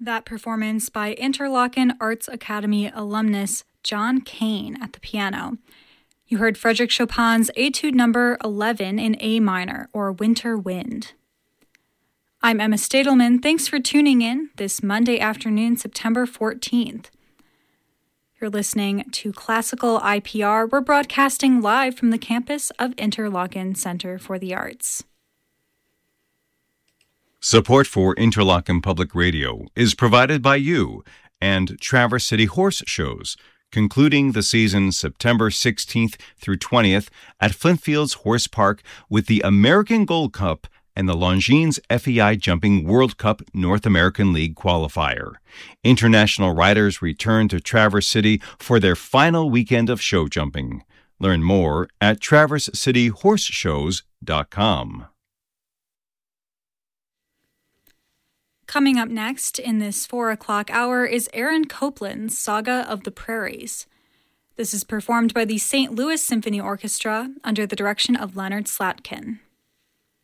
That performance by Interlochen Arts Academy alumnus John Kane at the piano. You heard Frédéric Chopin's Etude number 11 in A minor, or Winter Wind. I'm Emma Stadelman. Thanks for tuning in this Monday afternoon, September 14th. You're listening to Classical IPR. We're broadcasting live from the campus of Interlochen Center for the Arts. Support for Interlochen Public Radio is provided by you and Traverse City Horse Shows, concluding the season September 16th through 20th at Flintfields Horse Park with the American Gold Cup and the Longines FEI Jumping World Cup North American League qualifier. International riders return to Traverse City for their final weekend of show jumping. Learn more at traversityhorseshows.com. Coming up next in this 4 o'clock hour is Aaron Copland's Saga of the Prairies. This is performed by the St. Louis Symphony Orchestra under the direction of Leonard Slatkin.